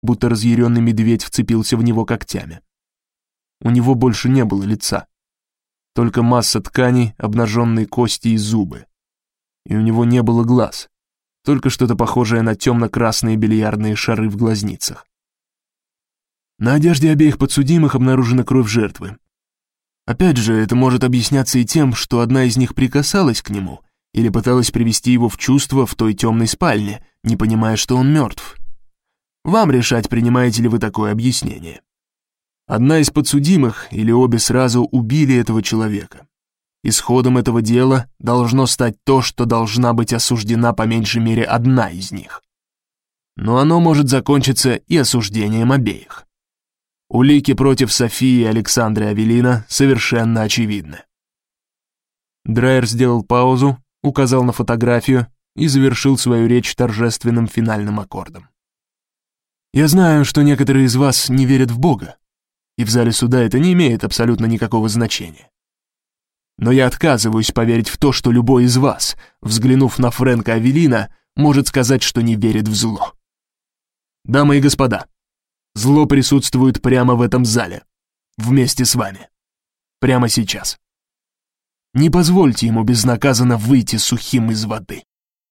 будто разъяренный медведь вцепился в него когтями. У него больше не было лица. Только масса тканей, обнаженные кости и зубы. И у него не было глаз, только что-то похожее на темно-красные бильярдные шары в глазницах. На одежде обеих подсудимых обнаружена кровь жертвы. Опять же, это может объясняться и тем, что одна из них прикасалась к нему или пыталась привести его в чувство в той темной спальне, не понимая, что он мертв. Вам решать, принимаете ли вы такое объяснение. Одна из подсудимых или обе сразу убили этого человека. Исходом этого дела должно стать то, что должна быть осуждена по меньшей мере одна из них. Но оно может закончиться и осуждением обеих. Улики против Софии и Александры Авелина совершенно очевидны. Драйер сделал паузу, указал на фотографию и завершил свою речь торжественным финальным аккордом. «Я знаю, что некоторые из вас не верят в Бога, и в зале суда это не имеет абсолютно никакого значения. Но я отказываюсь поверить в то, что любой из вас, взглянув на Фрэнка Авелина, может сказать, что не верит в зло. Дамы и господа, зло присутствует прямо в этом зале, вместе с вами, прямо сейчас. Не позвольте ему безнаказанно выйти сухим из воды».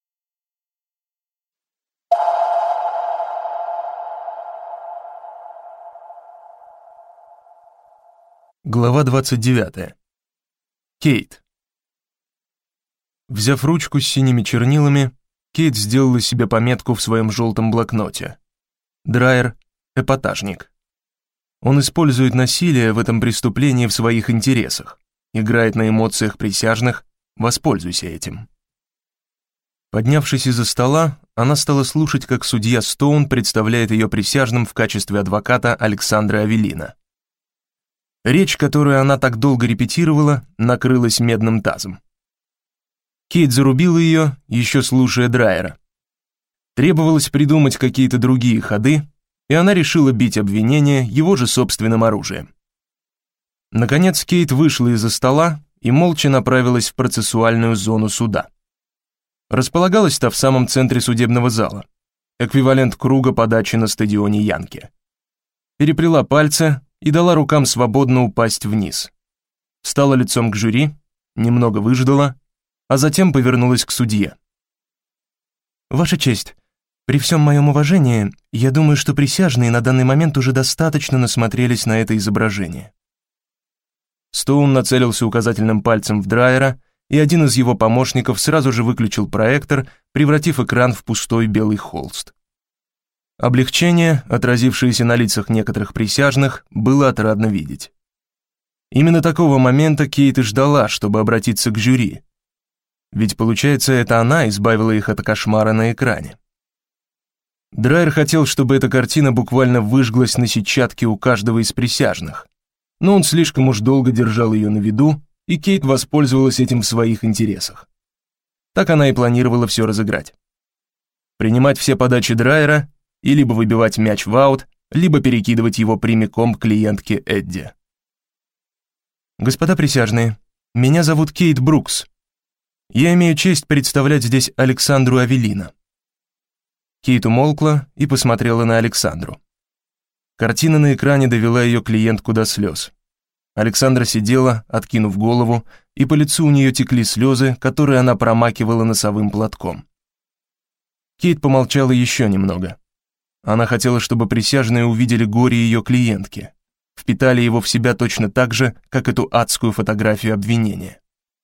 Глава 29. Кейт. Взяв ручку с синими чернилами, Кейт сделала себе пометку в своем желтом блокноте. Драйер — эпатажник. Он использует насилие в этом преступлении в своих интересах, играет на эмоциях присяжных, воспользуйся этим. Поднявшись из-за стола, она стала слушать, как судья Стоун представляет ее присяжным в качестве адвоката Александра Авелина. Речь, которую она так долго репетировала, накрылась медным тазом. Кейт зарубила ее, еще слушая Драйера. Требовалось придумать какие-то другие ходы, и она решила бить обвинение его же собственным оружием. Наконец Кейт вышла из-за стола и молча направилась в процессуальную зону суда. Располагалась та в самом центре судебного зала, эквивалент круга подачи на стадионе Янки. Переплела пальцы и дала рукам свободно упасть вниз. Встала лицом к жюри, немного выждала, а затем повернулась к судье. «Ваша честь, при всем моем уважении, я думаю, что присяжные на данный момент уже достаточно насмотрелись на это изображение». Стоун нацелился указательным пальцем в Драйера, и один из его помощников сразу же выключил проектор, превратив экран в пустой белый холст. Облегчение, отразившееся на лицах некоторых присяжных, было отрадно видеть. Именно такого момента Кейт и ждала, чтобы обратиться к жюри. Ведь, получается, это она избавила их от кошмара на экране. Драйер хотел, чтобы эта картина буквально выжглась на сетчатке у каждого из присяжных, но он слишком уж долго держал ее на виду, и Кейт воспользовалась этим в своих интересах. Так она и планировала все разыграть. Принимать все подачи Драйера и либо выбивать мяч в аут, либо перекидывать его прямиком к клиентке Эдди. «Господа присяжные, меня зовут Кейт Брукс. Я имею честь представлять здесь Александру Авелина». Кейт умолкла и посмотрела на Александру. Картина на экране довела ее клиентку до слез. Александра сидела, откинув голову, и по лицу у нее текли слезы, которые она промакивала носовым платком. Кейт помолчала еще немного. Она хотела, чтобы присяжные увидели горе ее клиентки, впитали его в себя точно так же, как эту адскую фотографию обвинения.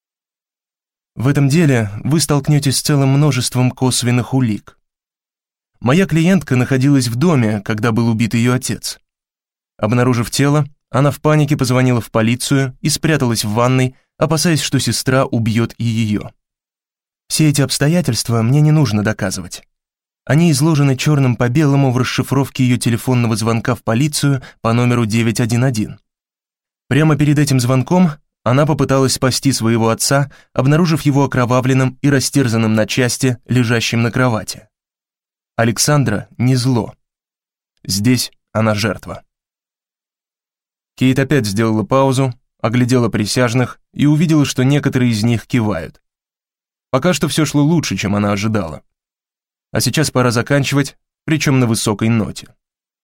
В этом деле вы столкнетесь с целым множеством косвенных улик. Моя клиентка находилась в доме, когда был убит ее отец. Обнаружив тело, она в панике позвонила в полицию и спряталась в ванной, опасаясь, что сестра убьет и ее. Все эти обстоятельства мне не нужно доказывать. Они изложены черным по белому в расшифровке ее телефонного звонка в полицию по номеру 911. Прямо перед этим звонком она попыталась спасти своего отца, обнаружив его окровавленным и растерзанным на части, лежащим на кровати. Александра не зло. Здесь она жертва. Кейт опять сделала паузу, оглядела присяжных и увидела, что некоторые из них кивают. Пока что все шло лучше, чем она ожидала. А сейчас пора заканчивать, причем на высокой ноте.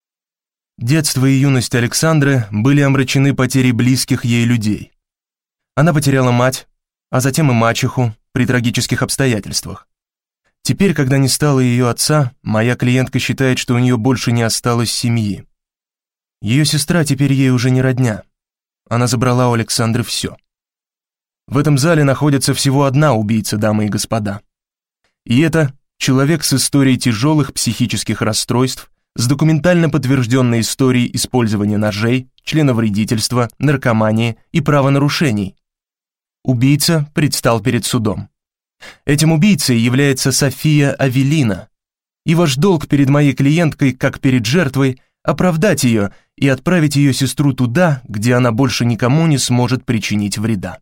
Детство и юность Александры были омрачены потерей близких ей людей. Она потеряла мать, а затем и мачеху при трагических обстоятельствах. Теперь, когда не стало ее отца, моя клиентка считает, что у нее больше не осталось семьи. Ее сестра теперь ей уже не родня. Она забрала у Александры все. В этом зале находится всего одна убийца, дамы и господа. И это человек с историей тяжелых психических расстройств, с документально подтвержденной историей использования ножей, членовредительства, наркомании и правонарушений. Убийца предстал перед судом. Этим убийцей является София Авелина, и ваш долг перед моей клиенткой, как перед жертвой, оправдать ее и отправить ее сестру туда, где она больше никому не сможет причинить вреда.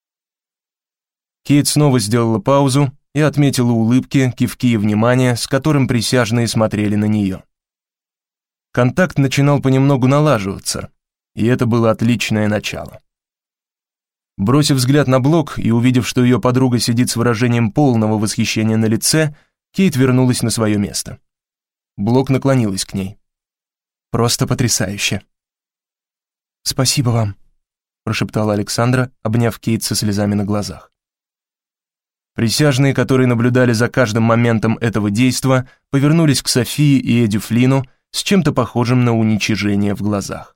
Кейт снова сделала паузу и отметила улыбки, кивки и внимание, с которым присяжные смотрели на нее. Контакт начинал понемногу налаживаться, и это было отличное начало. Бросив взгляд на блок и увидев, что ее подруга сидит с выражением полного восхищения на лице, Кейт вернулась на свое место. Блок наклонилась к ней. «Просто потрясающе!» «Спасибо вам», — прошептала Александра, обняв Кейт со слезами на глазах. Присяжные, которые наблюдали за каждым моментом этого действа, повернулись к Софии и Эдди Флину с чем-то похожим на уничижение в глазах.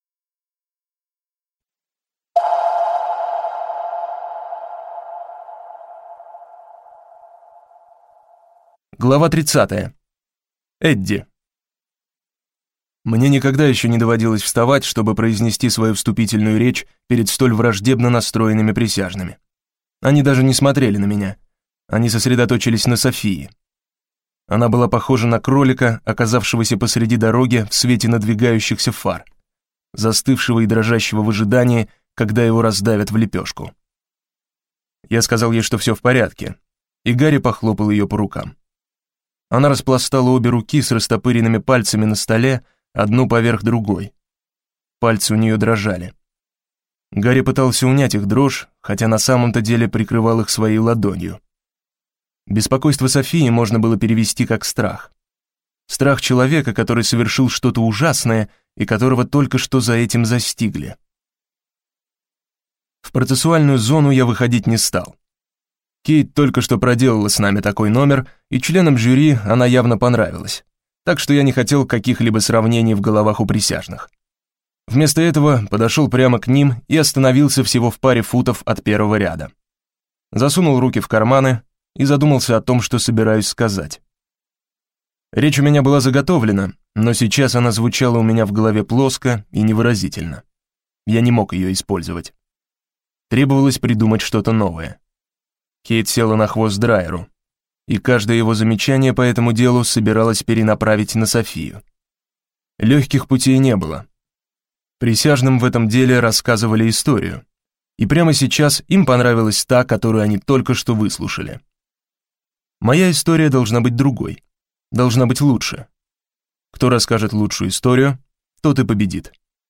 Глава 30. Эдди. Мне никогда еще не доводилось вставать, чтобы произнести свою вступительную речь перед столь враждебно настроенными присяжными. Они даже не смотрели на меня. Они сосредоточились на Софии. Она была похожа на кролика, оказавшегося посреди дороги в свете надвигающихся фар, застывшего и дрожащего в ожидании, когда его раздавят в лепешку. Я сказал ей, что все в порядке, и Гарри похлопал ее по рукам. Она распластала обе руки с растопыренными пальцами на столе, одну поверх другой. Пальцы у нее дрожали. Гарри пытался унять их дрожь, хотя на самом-то деле прикрывал их своей ладонью. Беспокойство Софии можно было перевести как страх. Страх человека, который совершил что-то ужасное и которого только что за этим застигли. В процессуальную зону я выходить не стал. Кейт только что проделала с нами такой номер, и членам жюри она явно понравилась, так что я не хотел каких-либо сравнений в головах у присяжных. Вместо этого подошел прямо к ним и остановился всего в паре футов от первого ряда. Засунул руки в карманы и задумался о том, что собираюсь сказать. Речь у меня была заготовлена, но сейчас она звучала у меня в голове плоско и невыразительно. Я не мог ее использовать. Требовалось придумать что-то новое. Кейт села на хвост Драйеру, и каждое его замечание по этому делу собиралась перенаправить на Софию. Легких путей не было. Присяжным в этом деле рассказывали историю, и прямо сейчас им понравилась та, которую они только что выслушали. Моя история должна быть другой, должна быть лучше. Кто расскажет лучшую историю, тот и победит.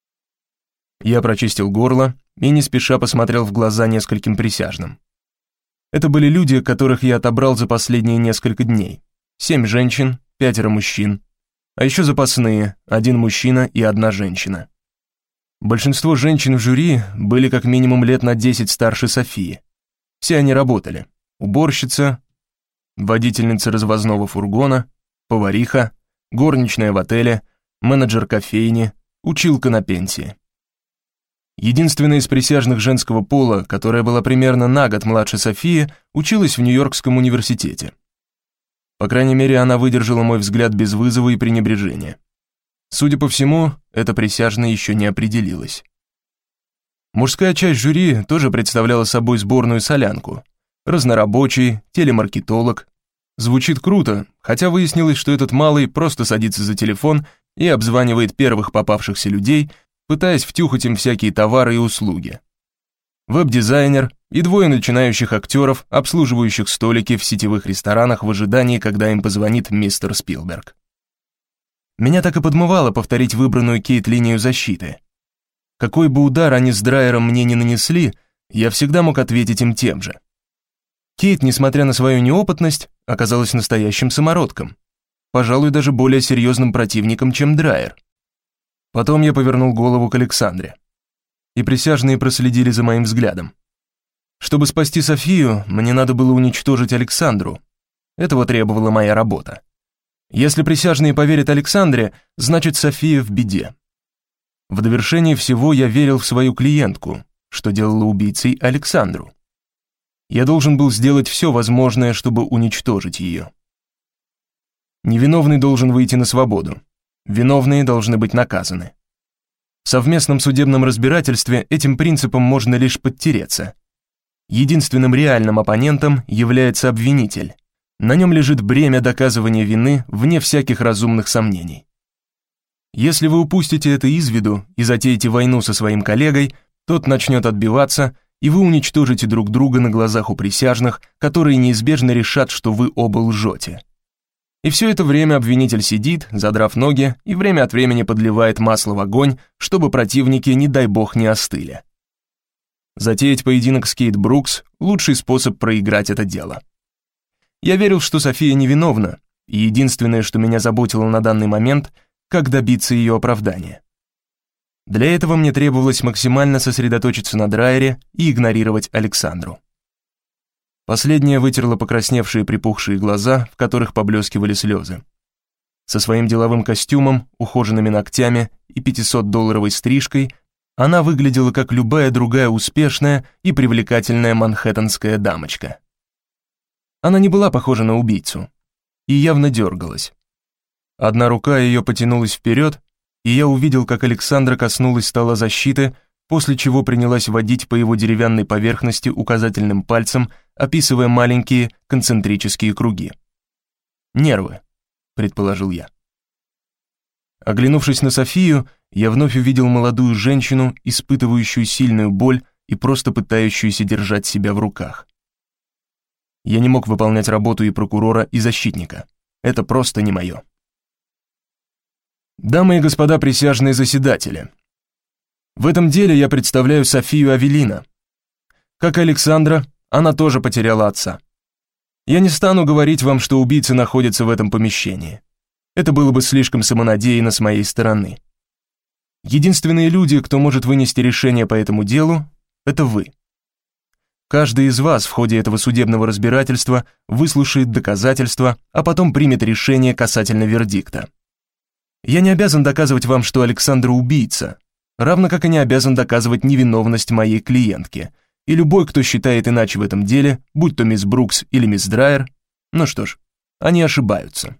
Я прочистил горло и не спеша посмотрел в глаза нескольким присяжным. Это были люди, которых я отобрал за последние несколько дней. 7 женщин, 5 мужчин, а еще запасные, 1 мужчина и 1 женщина. Большинство женщин в жюри были как минимум лет на 10 старше Софии. Все они работали. Уборщица, водительница развозного фургона, повариха, горничная в отеле, менеджер кофейни, училка на пенсии. Единственная из присяжных женского пола, которая была примерно на год младше Софии, училась в Нью-Йоркском университете. По крайней мере, она выдержала мой взгляд без вызова и пренебрежения. Судя по всему, эта присяжная еще не определилась. Мужская часть жюри тоже представляла собой сборную солянку. Разнорабочий, телемаркетолог. Звучит круто, хотя выяснилось, что этот малый просто садится за телефон и обзванивает первых попавшихся людей, пытаясь втюхать им всякие товары и услуги. Веб-дизайнер и 2 начинающих актеров, обслуживающих столики в сетевых ресторанах в ожидании, когда им позвонит мистер Спилберг. Меня так и подмывало повторить выбранную Кейт линию защиты. Какой бы удар они с Драйером мне не нанесли, я всегда мог ответить им тем же. Кейт, несмотря на свою неопытность, оказалась настоящим самородком, пожалуй, даже более серьезным противником, чем Драйер. Потом я повернул голову к Александре, и присяжные проследили за моим взглядом. Чтобы спасти Софию, мне надо было уничтожить Александру. Этого требовала моя работа. Если присяжные поверят Александре, значит София в беде. В довершение всего я верил в свою клиентку, что делало убийцей Александру. Я должен был сделать все возможное, чтобы уничтожить ее. Невиновный должен выйти на свободу. Виновные должны быть наказаны. В совместном судебном разбирательстве этим принципом можно лишь подтереться. Единственным реальным оппонентом является обвинитель. На нем лежит бремя доказывания вины вне всяких разумных сомнений. Если вы упустите это из виду и затеете войну со своим коллегой, тот начнет отбиваться, и вы уничтожите друг друга на глазах у присяжных, которые неизбежно решат, что вы оба лжете. И все это время обвинитель сидит, задрав ноги, и время от времени подливает масло в огонь, чтобы противники, не дай бог, не остыли. Затеять поединок с Кейт Брукс – лучший способ проиграть это дело. Я верил, что София невиновна, и единственное, что меня заботило на данный момент – как добиться ее оправдания. Для этого мне требовалось максимально сосредоточиться на Драйере и игнорировать Александру. Последняя вытерла покрасневшие припухшие глаза, в которых поблескивали слезы. Со своим деловым костюмом, ухоженными ногтями и 500-долларовой стрижкой она выглядела как любая другая успешная и привлекательная манхэттенская дамочка. Она не была похожа на убийцу и явно дергалась. Одна рука ее потянулась вперед, и я увидел, как Александра коснулась стола защиты, после чего принялась водить по его деревянной поверхности указательным пальцем, описывая маленькие концентрические круги. «Нервы», — предположил я. Оглянувшись на Софию, я вновь увидел молодую женщину, испытывающую сильную боль и просто пытающуюся держать себя в руках. Я не мог выполнять работу и прокурора, и защитника. Это просто не мое. Дамы и господа присяжные заседатели, в этом деле я представляю Софию Авелина. Как и Александра, она тоже потеряла отца. Я не стану говорить вам, что убийца находится в этом помещении. Это было бы слишком самонадеянно с моей стороны. Единственные люди, кто может вынести решение по этому делу, это вы. Каждый из вас в ходе этого судебного разбирательства выслушает доказательства, а потом примет решение касательно вердикта. Я не обязан доказывать вам, что Александра убийца, равно как и не обязан доказывать невиновность моей клиентки, и любой, кто считает иначе в этом деле, будь то мисс Брукс или мисс Драйер, ну что ж, они ошибаются.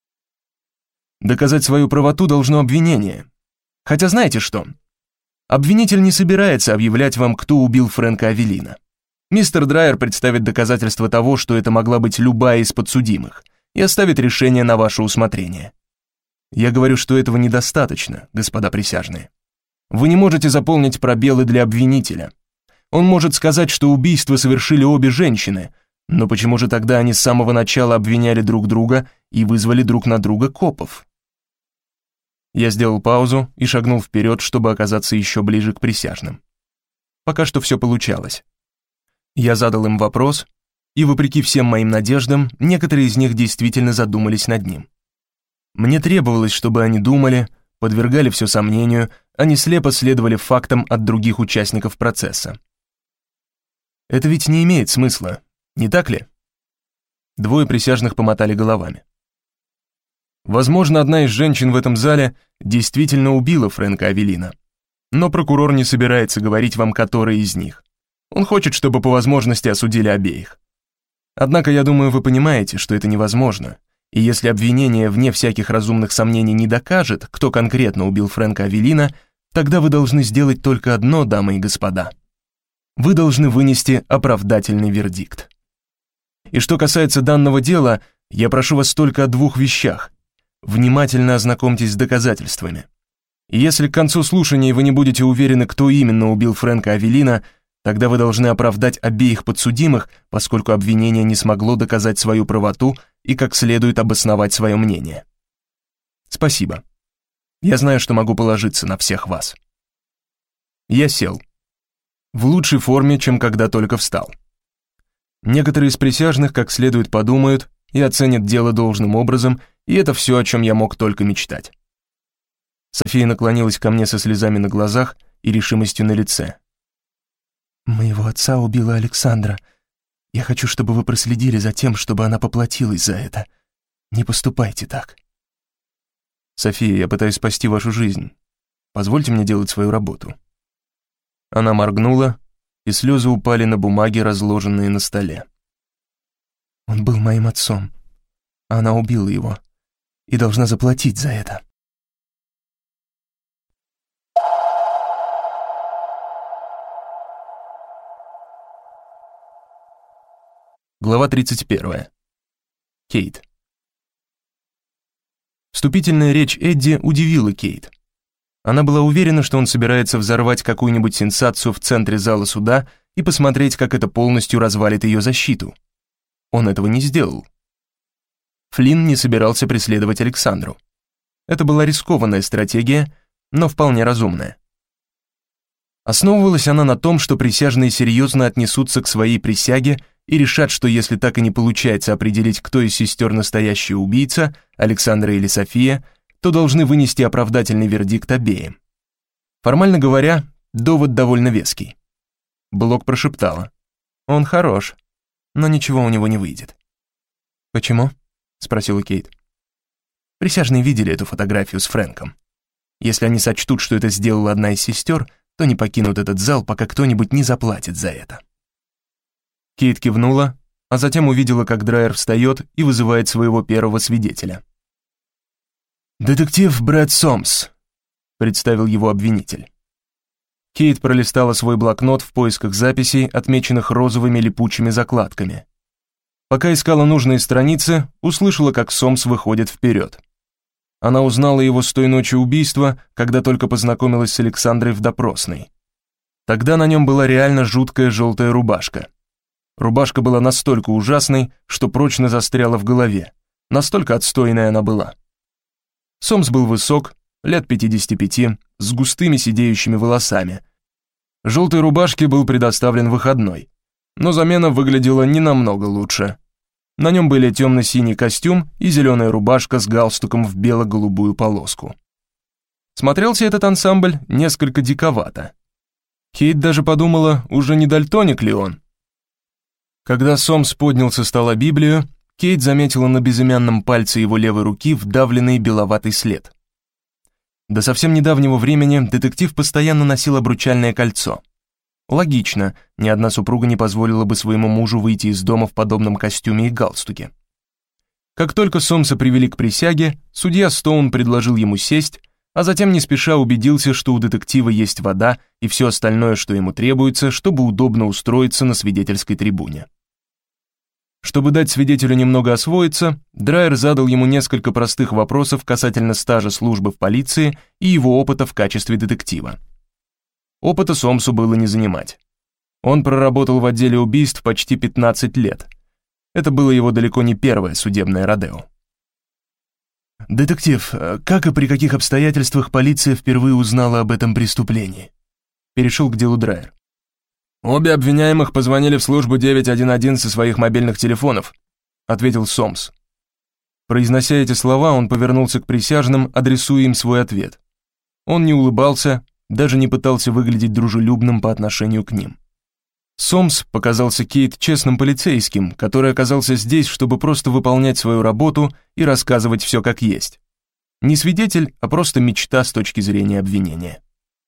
Доказать свою правоту должно обвинение. Хотя знаете что? Обвинитель не собирается объявлять вам, кто убил Фрэнка Авелина. Мистер Драйер представит доказательства того, что это могла быть любая из подсудимых, и оставит решение на ваше усмотрение. Я говорю, что этого недостаточно, господа присяжные. Вы не можете заполнить пробелы для обвинителя. Он может сказать, что убийство совершили обе женщины, но почему же тогда они с самого начала обвиняли друг друга и вызвали друг на друга копов? Я сделал паузу и шагнул вперед, чтобы оказаться еще ближе к присяжным. Пока что все получалось. Я задал им вопрос, и, вопреки всем моим надеждам, некоторые из них действительно задумались над ним. Мне требовалось, чтобы они думали, подвергали все сомнению, а не слепо следовали фактам от других участников процесса. Это ведь не имеет смысла, не так ли? Двое присяжных помотали головами. Возможно, одна из женщин в этом зале действительно убила Фрэнка Авелина, но прокурор не собирается говорить вам, которая из них. Он хочет, чтобы по возможности осудили обеих. Однако, я думаю, вы понимаете, что это невозможно. И если обвинение вне всяких разумных сомнений не докажет, кто конкретно убил Фрэнка Авелина, тогда вы должны сделать только одно, дамы и господа. Вы должны вынести оправдательный вердикт. И что касается данного дела, я прошу вас только о двух вещах. Внимательно ознакомьтесь с доказательствами. И если к концу слушания вы не будете уверены, кто именно убил Фрэнка Авелина, тогда вы должны оправдать обеих подсудимых, поскольку обвинение не смогло доказать свою правоту и как следует обосновать свое мнение. Спасибо. Я знаю, что могу положиться на всех вас. Я сел. В лучшей форме, чем когда только встал. Некоторые из присяжных как следует подумают и оценят дело должным образом, и это все, о чем я мог только мечтать. София наклонилась ко мне со слезами на глазах и решимостью на лице. «Моего отца убила Александра. Я хочу, чтобы вы проследили за тем, чтобы она поплатилась за это. Не поступайте так». «София, я пытаюсь спасти вашу жизнь. Позвольте мне делать свою работу». Она моргнула, и слезы упали на бумаги, разложенные на столе. «Он был моим отцом. Она убила его и должна заплатить за это». Глава 31. Кейт. Вступительная речь Эдди удивила Кейт. Она была уверена, что он собирается взорвать какую-нибудь сенсацию в центре зала суда и посмотреть, как это полностью развалит ее защиту. Он этого не сделал. Флинн не собирался преследовать Александру. Это была рискованная стратегия, но вполне разумная. Основывалась она на том, что присяжные серьезно отнесутся к своей присяге и решат, что если так и не получается определить, кто из сестер настоящий убийца, Александра или София, то должны вынести оправдательный вердикт обеим. Формально говоря, довод довольно веский. Блок прошептала: «Он хорош, но ничего у него не выйдет». «Почему?» — спросила Кейт. Присяжные видели эту фотографию с Фрэнком. Если они сочтут, что это сделала одна из сестер, то не покинут этот зал, пока кто-нибудь не заплатит за это. Кейт кивнула, а затем увидела, как Драйер встает и вызывает своего первого свидетеля. «Детектив Брэд Сомс», — представил его обвинитель. Кейт пролистала свой блокнот в поисках записей, отмеченных розовыми липучими закладками. Пока искала нужные страницы, услышала, как Сомс выходит вперед. Она узнала его с той ночи убийства, когда только познакомилась с Александрой в допросной. Тогда на нем была реально жуткая желтая рубашка. Рубашка была настолько ужасной, что прочно застряла в голове. Настолько отстойной она была. Сомс был высок, лет 55, с густыми сидеющими волосами. Желтой рубашке был предоставлен выходной, но замена выглядела не намного лучше. На нем были темно-синий костюм и зеленая рубашка с галстуком в бело-голубую полоску. Смотрелся этот ансамбль несколько диковато. Кейт даже подумала, уже не дальтоник ли он. Когда Сомс поднял со стола Библию, Кейт заметила на безымянном пальце его левой руки вдавленный беловатый след. До совсем недавнего времени детектив постоянно носил обручальное кольцо. Логично, ни одна супруга не позволила бы своему мужу выйти из дома в подобном костюме и галстуке. Как только Сомса привели к присяге, судья Стоун предложил ему сесть, а затем не спеша убедился, что у детектива есть вода и все остальное, что ему требуется, чтобы удобно устроиться на свидетельской трибуне. Чтобы дать свидетелю немного освоиться, Драйер задал ему несколько простых вопросов касательно стажа службы в полиции и его опыта в качестве детектива. Опыта Сомсу было не занимать. Он проработал в отделе убийств почти 15 лет. Это было его далеко не первое судебное родео. «Детектив, как и при каких обстоятельствах полиция впервые узнала об этом преступлении?» Перешел к делу Драйер. «Обе обвиняемых позвонили в службу 911 со своих мобильных телефонов», ответил Сомс. Произнося эти слова, он повернулся к присяжным, адресуя им свой ответ. Он не улыбался, даже не пытался выглядеть дружелюбным по отношению к ним. Сомс показался Кейт честным полицейским, который оказался здесь, чтобы просто выполнять свою работу и рассказывать все как есть. Не свидетель, а просто мечта с точки зрения обвинения.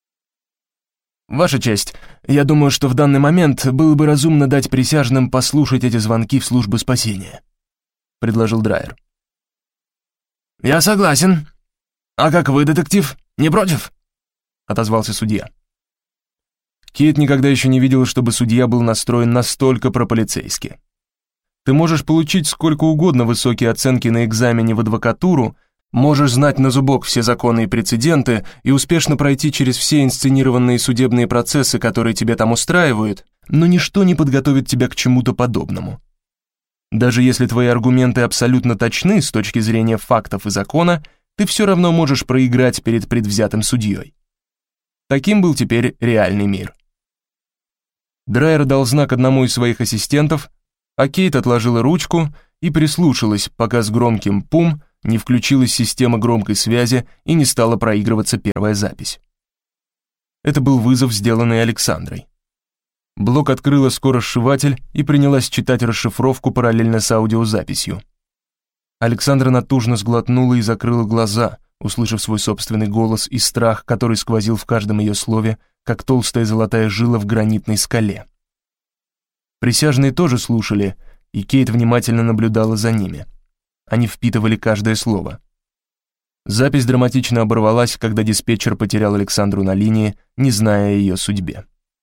«Ваша честь, я думаю, что в данный момент было бы разумно дать присяжным послушать эти звонки в службу спасения», предложил Драйер. «Я согласен. А как вы, детектив, не против?» отозвался судья. Кейт никогда еще не видела, чтобы судья был настроен настолько прополицейски. Ты можешь получить сколько угодно высокие оценки на экзамене в адвокатуру, можешь знать на зубок все законы и прецеденты и успешно пройти через все инсценированные судебные процессы, которые тебе там устраивают, но ничто не подготовит тебя к чему-то подобному. Даже если твои аргументы абсолютно точны с точки зрения фактов и закона, ты все равно можешь проиграть перед предвзятым судьей. Таким был теперь реальный мир. Драйер дал знак одному из своих ассистентов, а Кейт отложила ручку и прислушалась, пока с громким «пум» не включилась система громкой связи и не стала проигрываться первая запись. Это был вызов, сделанный Александрой. Блок открыла скоросшиватель и принялась читать расшифровку параллельно с аудиозаписью. Александра натужно сглотнула и закрыла глаза, услышав свой собственный голос и страх, который сквозил в каждом ее слове, как толстая золотая жила в гранитной скале. Присяжные тоже слушали, и Кейт внимательно наблюдала за ними. Они впитывали каждое слово. Запись драматично оборвалась, когда диспетчер потерял Александру на линии, не зная о ее судьбе.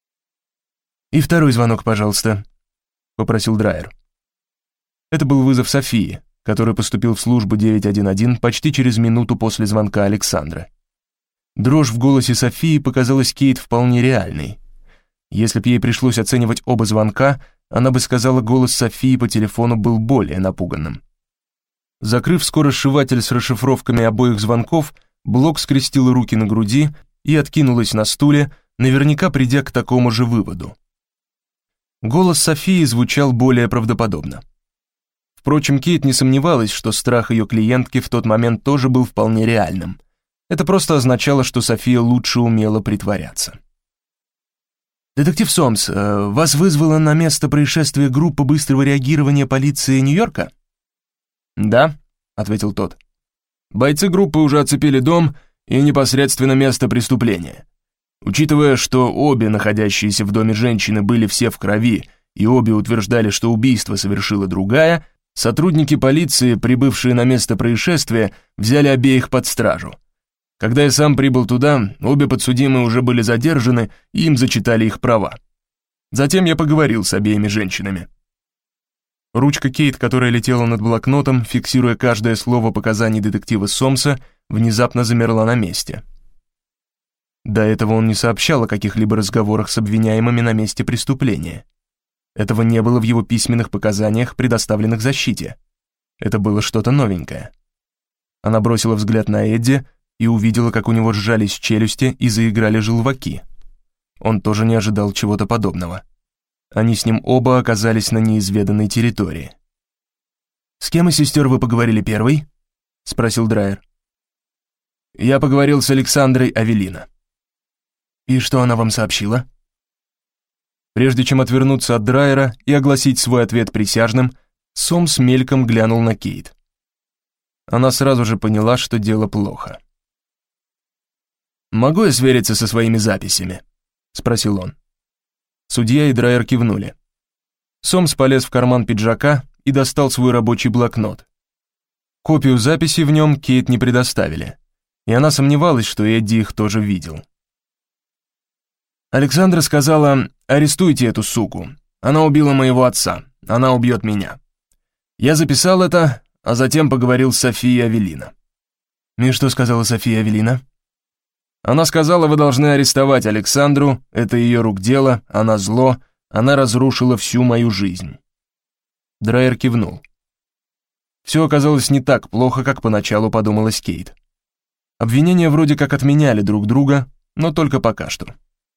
«И второй звонок, пожалуйста», — попросил Драйер. Это был вызов Софии, который поступил в службу 911 почти через минуту после звонка Александры. Дрожь в голосе Софии показалась Кейт вполне реальной. Если б ей пришлось оценивать оба звонка, она бы сказала, голос Софии по телефону был более напуганным. Закрыв скоросшиватель с расшифровками обоих звонков, Блок скрестила руки на груди и откинулась на стуле, наверняка придя к такому же выводу. Голос Софии звучал более правдоподобно. Впрочем, Кейт не сомневалась, что страх ее клиентки в тот момент тоже был вполне реальным. Это просто означало, что София лучше умела притворяться. «Детектив Сомс, вас вызвала на место происшествия группа быстрого реагирования полиции Нью-Йорка?» «Да», — ответил тот. «Бойцы группы уже оцепили дом и непосредственно место преступления. Учитывая, что обе находящиеся в доме женщины были все в крови и обе утверждали, что убийство совершила другая, сотрудники полиции, прибывшие на место происшествия, взяли обеих под стражу. Когда я сам прибыл туда, обе подсудимые уже были задержаны, и им зачитали их права. Затем я поговорил с обеими женщинами». Ручка Кейт, которая летела над блокнотом, фиксируя каждое слово показаний детектива Сомса, внезапно замерла на месте. До этого он не сообщал о каких-либо разговорах с обвиняемыми на месте преступления. Этого не было в его письменных показаниях, предоставленных защите. Это было что-то новенькое. Она бросила взгляд на Эдди и увидела, как у него сжались челюсти и заиграли желваки. Он тоже не ожидал чего-то подобного. Они с ним оба оказались на неизведанной территории. «С кем из сестер вы поговорили первой?» — спросил Драйер. «Я поговорил с Александрой Авелино». «И что она вам сообщила?» Прежде чем отвернуться от Драйера и огласить свой ответ присяжным, Сомс мельком глянул на Кейт. Она сразу же поняла, что дело плохо. «Могу я свериться со своими записями?» — спросил он. Судья и Драйер кивнули. Сомс полез в карман пиджака и достал свой рабочий блокнот. Копию записей в нем Кейт не предоставили, и она сомневалась, что Эдди их тоже видел. Александра сказала: «Арестуйте эту суку. Она убила моего отца. Она убьет меня». Я записал это, а затем поговорил с Софией Авелино. «И что сказала София Авелино?» Она сказала: «Вы должны арестовать Александру, это ее рук дело, она зло, она разрушила всю мою жизнь». Драйер кивнул. Все оказалось не так плохо, как поначалу подумалась Кейт. Обвинения вроде как отменяли друг друга, но только пока что.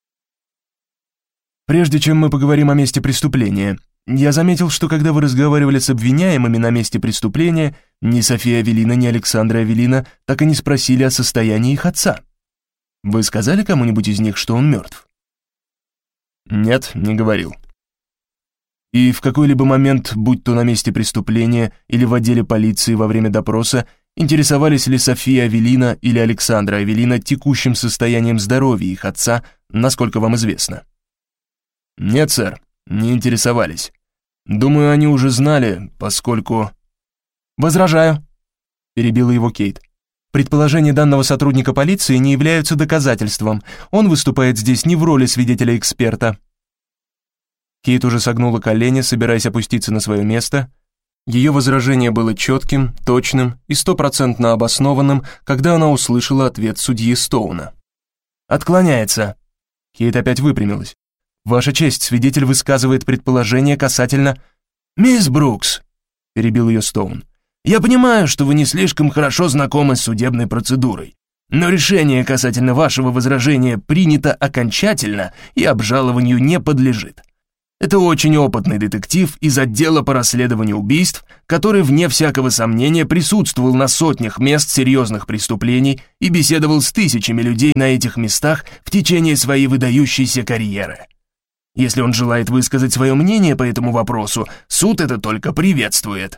«Прежде чем мы поговорим о месте преступления, я заметил, что когда вы разговаривали с обвиняемыми на месте преступления, ни София Авелино, ни Александра Авелино так и не спросили о состоянии их отца. Вы сказали кому-нибудь из них, что он мертв?» «Нет, не говорил». «И в какой-либо момент, будь то на месте преступления или в отделе полиции во время допроса, интересовались ли София Авелино или Александра Авелино текущим состоянием здоровья их отца, насколько вам известно?» «Нет, сэр, не интересовались. Думаю, они уже знали, поскольку...» «Возражаю», — перебила его Кейт. «Предположения данного сотрудника полиции не являются доказательством. Он выступает здесь не в роли свидетеля-эксперта». Кейт уже согнула колени, собираясь опуститься на свое место. Ее возражение было четким, точным и 100% обоснованным, когда она услышала ответ судьи Стоуна. «Отклоняется». Кейт опять выпрямилась. «Ваша честь, свидетель высказывает предположение касательно...» «Мисс Брукс», — перебил ее Стоун, «я понимаю, что вы не слишком хорошо знакомы с судебной процедурой, но решение касательно вашего возражения принято окончательно и обжалованию не подлежит. Это очень опытный детектив из отдела по расследованию убийств, который, вне всякого сомнения, присутствовал на сотнях мест серьезных преступлений и беседовал с тысячами людей на этих местах в течение своей выдающейся карьеры. Если он желает высказать свое мнение по этому вопросу, суд это только приветствует».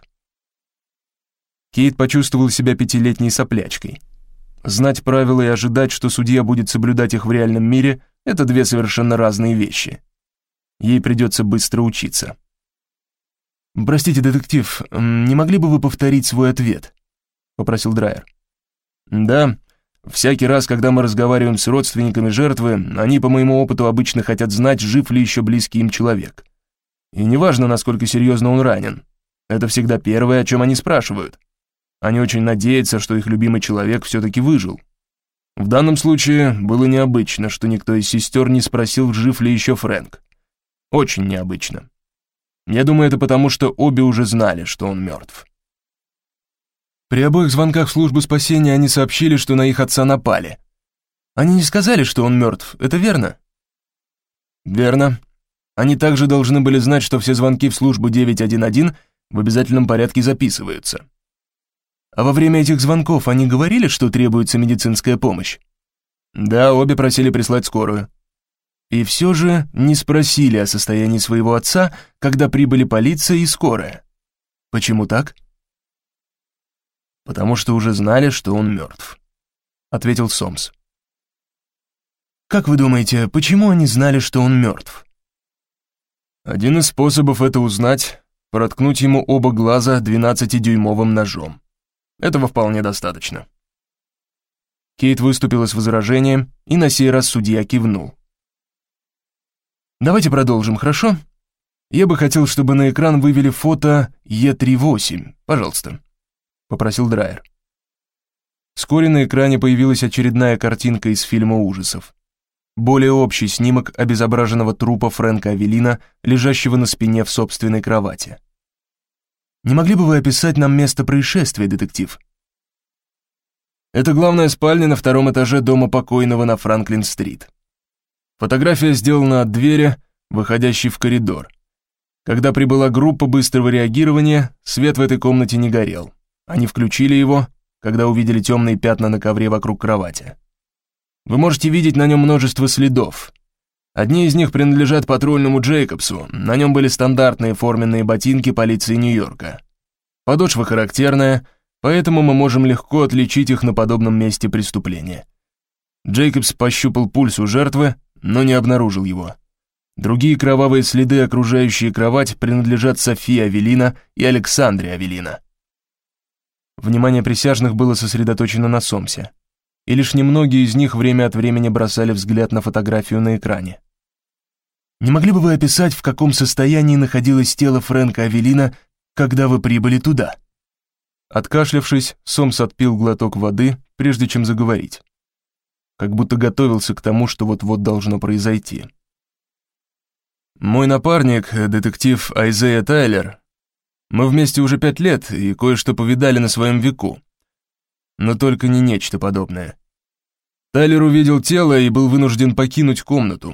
Кейт почувствовал себя пятилетней соплячкой. Знать правила и ожидать, что судья будет соблюдать их в реальном мире, это две совершенно разные вещи. Ей придется быстро учиться. «Простите, детектив, не могли бы вы повторить свой ответ?» — попросил Драйер. «Да, всякий раз, когда мы разговариваем с родственниками жертвы, они, по моему опыту, обычно хотят знать, жив ли еще близкий им человек. И неважно, насколько серьезно он ранен. Это всегда первое, о чем они спрашивают. Они очень надеются, что их любимый человек все-таки выжил. В данном случае было необычно, что никто из сестер не спросил, жив ли еще Фрэнк. Очень необычно. Я думаю, это потому, что обе уже знали, что он мертв». «При обоих звонках в службу спасения они сообщили, что на их отца напали. Они не сказали, что он мертв, это верно?» «Верно. Они также должны были знать, что все звонки в службу 911 в обязательном порядке записываются». «А во время этих звонков они говорили, что требуется медицинская помощь?» «Да, обе просили прислать скорую». «И все же не спросили о состоянии своего отца, когда прибыли полиция и скорая. Почему так?» «Потому что уже знали, что он мертв», — ответил Сомс. «Как вы думаете, почему они знали, что он мертв?» «Один из способов это узнать — проткнуть ему оба глаза 12-дюймовым ножом. Этого вполне достаточно». Кейт выступила с возражением, и на сей раз судья кивнул. «Давайте продолжим, хорошо? Я бы хотел, чтобы на экран вывели фото Е38, пожалуйста», — попросил Драйер. Вскоре на экране появилась очередная картинка из фильма ужасов. Более общий снимок обезображенного трупа Фрэнка Авелина, лежащего на спине в собственной кровати. «Не могли бы вы описать нам место происшествия, детектив?» «Это главная спальня на втором этаже дома покойного на Франклин-стрит. Фотография сделана от двери, выходящей в коридор. Когда прибыла группа быстрого реагирования, свет в этой комнате не горел. Они включили его, когда увидели темные пятна на ковре вокруг кровати. Вы можете видеть на нем множество следов. Одни из них принадлежат патрульному Джейкобсу, на нем были стандартные форменные ботинки полиции Нью-Йорка. Подошва характерная, поэтому мы можем легко отличить их на подобном месте преступления. Джейкобс пощупал пульс у жертвы, но не обнаружил его. Другие кровавые следы, окружающие кровать, принадлежат Софии Авелина и Александре Авелина». Внимание присяжных было сосредоточено на Сомсе, и лишь немногие из них время от времени бросали взгляд на фотографию на экране. «Не могли бы вы описать, в каком состоянии находилось тело Фрэнка Авелина, когда вы прибыли туда?» Откашлявшись, Сомс отпил глоток воды, прежде чем заговорить. Как будто готовился к тому, что вот-вот должно произойти. «Мой напарник, детектив Айзея Тайлер, мы вместе уже 5 лет и кое-что повидали на своем веку. Но только не нечто подобное. Тайлер увидел тело и был вынужден покинуть комнату.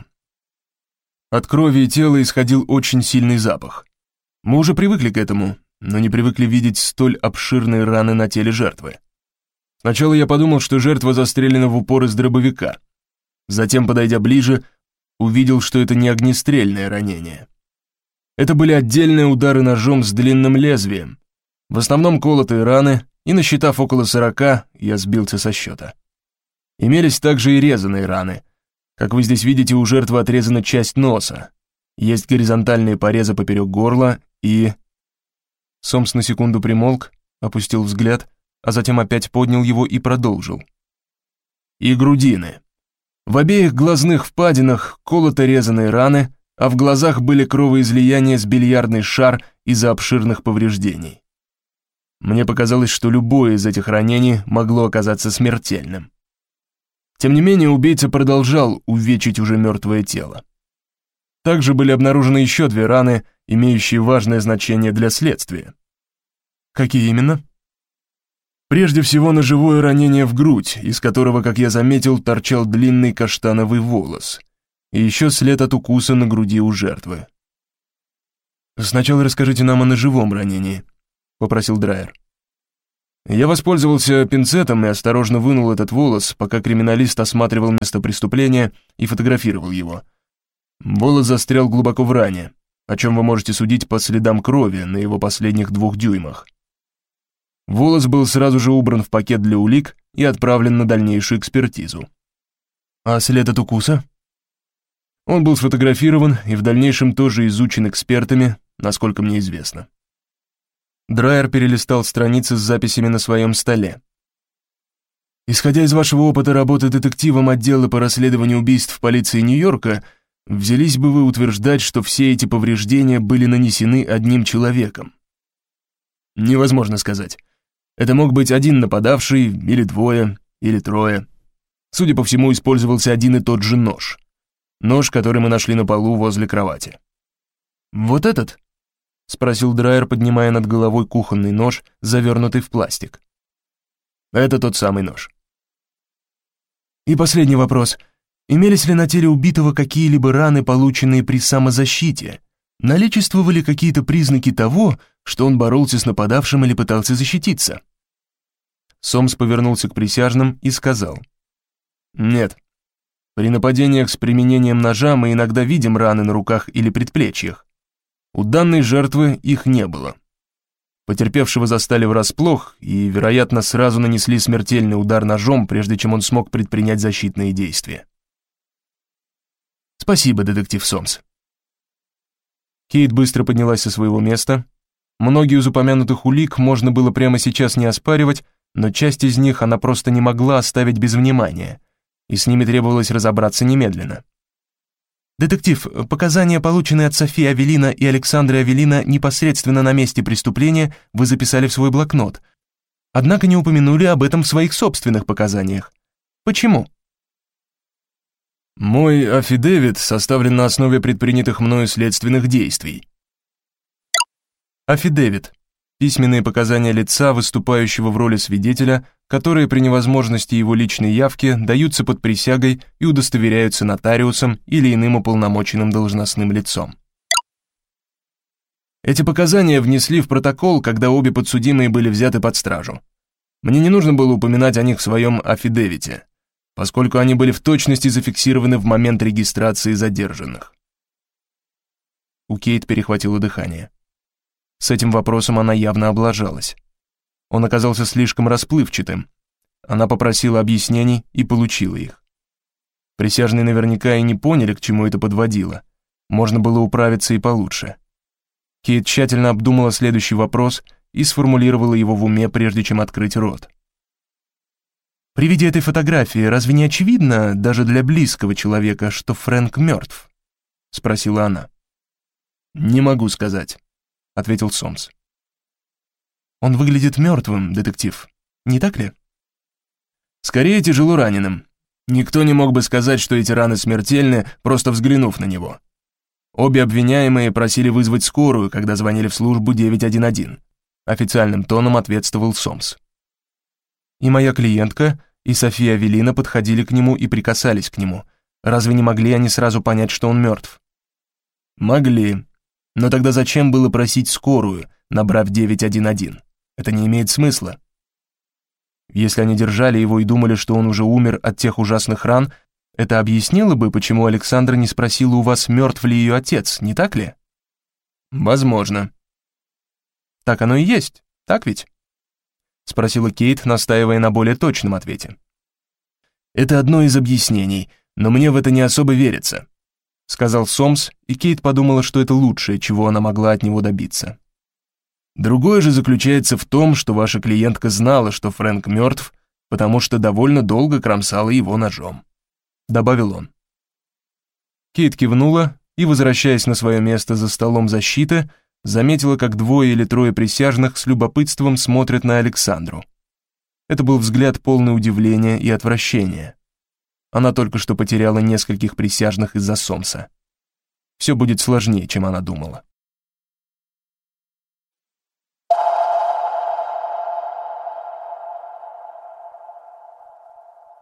От крови и тела исходил очень сильный запах. Мы уже привыкли к этому, но не привыкли видеть столь обширные раны на теле жертвы. Сначала я подумал, что жертва застрелена в упор из дробовика. Затем, подойдя ближе, увидел, что это не огнестрельное ранение. Это были отдельные удары ножом с длинным лезвием, в основном колотые раны, и, насчитав около 40, я сбился со счета. Имелись также и резаные раны. Как вы здесь видите, у жертвы отрезана часть носа. Есть горизонтальные порезы поперек горла и... Сомс на секунду примолк, опустил взгляд, а затем опять поднял его и продолжил. И грудины. В обеих глазных впадинах колото-резаные раны, а в глазах были кровоизлияния с бильярдный шар из-за обширных повреждений. Мне показалось, что любое из этих ранений могло оказаться смертельным. Тем не менее, убийца продолжал увечить уже мертвое тело. Также были обнаружены еще 2 раны, имеющие важное значение для следствия. Какие именно? Прежде всего, ножевое ранение в грудь, из которого, как я заметил, торчал длинный каштановый волос, и еще след от укуса на груди у жертвы. «Сначала расскажите нам о ножевом ранении», — попросил Драйер. Я воспользовался пинцетом и осторожно вынул этот волос, пока криминалист осматривал место преступления и фотографировал его. Волос застрял глубоко в ране, о чем вы можете судить по следам крови на его последних 2 дюймах. Волос был сразу же убран в пакет для улик и отправлен на дальнейшую экспертизу. А след от укуса? Он был сфотографирован и в дальнейшем тоже изучен экспертами, насколько мне известно. Драйер перелистал страницы с записями на своем столе. Исходя из вашего опыта работы детективом отдела по расследованию убийств полиции Нью-Йорка, взялись бы вы утверждать, что все эти повреждения были нанесены одним человеком? Невозможно сказать. Это мог быть один нападавший, или 2, или 3. Судя по всему, использовался один и тот же нож. Нож, который мы нашли на полу возле кровати. «Вот этот?» — спросил Драйер, поднимая над головой кухонный нож, завернутый в пластик. «Это тот самый нож». «И последний вопрос. Имелись ли на теле убитого какие-либо раны, полученные при самозащите? Наличествовали какие-то признаки того, что он боролся с нападавшим или пытался защититься?» Сомс повернулся к присяжным и сказал: «Нет. При нападениях с применением ножа мы иногда видим раны на руках или предплечьях. У данной жертвы их не было. Потерпевшего застали врасплох и, вероятно, сразу нанесли смертельный удар ножом, прежде чем он смог предпринять защитные действия». «Спасибо, детектив Сомс». Кейт быстро поднялась со своего места. Многие из упомянутых улик можно было прямо сейчас не оспаривать, но часть из них она просто не могла оставить без внимания, и с ними требовалось разобраться немедленно. «Детектив, показания, полученные от Софии Авелина и Александры Авелина непосредственно на месте преступления, вы записали в свой блокнот, однако не упомянули об этом в своих собственных показаниях. Почему?» «Мой аффидевит составлен на основе предпринятых мною следственных действий». Аффидевит. Письменные показания лица, выступающего в роли свидетеля, которые при невозможности его личной явки даются под присягой и удостоверяются нотариусом или иным уполномоченным должностным лицом. Эти показания внесли в протокол, когда обе подсудимые были взяты под стражу. Мне не нужно было упоминать о них в своем аффидевите, поскольку они были в точности зафиксированы в момент регистрации задержанных. У Кейт перехватило дыхание. С этим вопросом она явно облажалась. Он оказался слишком расплывчатым. Она попросила объяснений и получила их. Присяжные наверняка и не поняли, к чему это подводило. Можно было управиться и получше. Кейт тщательно обдумала следующий вопрос и сформулировала его в уме, прежде чем открыть рот. «При виде этой фотографии разве не очевидно, даже для близкого человека, что Фрэнк мертв?» — спросила она. «Не могу сказать», — ответил Сомс. «Он выглядит мертвым, детектив, не так ли?» «Скорее тяжело раненым. Никто не мог бы сказать, что эти раны смертельны, просто взглянув на него. Обе обвиняемые просили вызвать скорую, когда звонили в службу 911. Официальным тоном ответствовал Сомс. «И моя клиентка, и София Авелина подходили к нему и прикасались к нему. Разве не могли они сразу понять, что он мертв?» «Могли. Но тогда зачем было просить скорую, набрав 911? Это не имеет смысла». Если они держали его и думали, что он уже умер от тех ужасных ран, это объяснило бы, почему Александра не спросила у вас, мертв ли ее отец, не так ли? «Возможно». «Так оно и есть, так ведь?» — спросила Кейт, настаивая на более точном ответе. «Это одно из объяснений, но мне в это не особо верится», — сказал Сомс, и Кейт подумала, что это лучшее, чего она могла от него добиться. «Другое же заключается в том, что ваша клиентка знала, что Фрэнк мертв, потому что довольно долго кромсала его ножом», — добавил он. Кейт кивнула и, возвращаясь на свое место за столом защиты, заметила, как 2 или 3 присяжных с любопытством смотрят на Александру. Это был взгляд полный удивления и отвращения. Она только что потеряла нескольких присяжных из-за Сомса. Все будет сложнее, чем она думала.